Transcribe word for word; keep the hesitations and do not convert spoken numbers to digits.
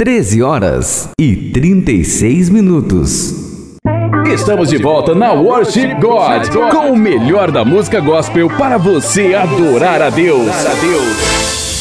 treze horas e trinta e seis minutos. Estamos de volta na Worship God, com o melhor da música gospel para você adorar a Deus.